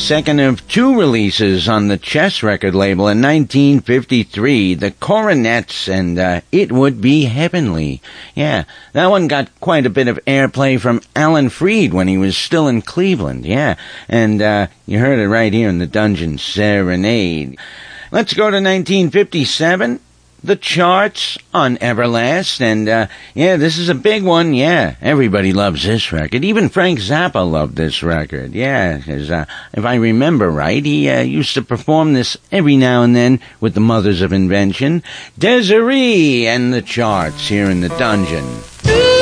second of two releases on the Chess record label in 1953, the Coronets and It Would Be Heavenly. Yeah, that one got quite a bit of airplay from Alan Freed when he was still in Cleveland, yeah. And you heard it right here in the Dungeon Serenade. Let's go to 1957. The charts on Everlast, and this is a big one. Yeah, everybody loves this record. Even Frank Zappa loved this record. Yeah, 'cause if I remember right, he used to perform this every now and then with the Mothers of Invention. Desiree and the charts here in the Dungeon.